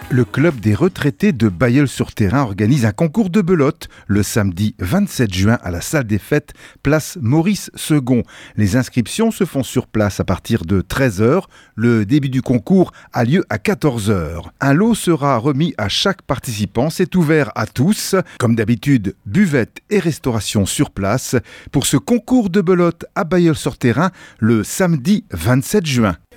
Le club des retraités de Bailleul-sur-Thérain organise un concours de belote le samedi 27 juin à la salle des fêtes, place Maurice II. Les inscriptions se font sur place à partir de 13h. Le début du concours a lieu à 14h. Un lot sera remis à chaque participant. C'est ouvert à tous. Comme d'habitude, buvette et restauration sur place pour ce concours de belote à Bailleul-sur-Thérain le samedi 27 juin.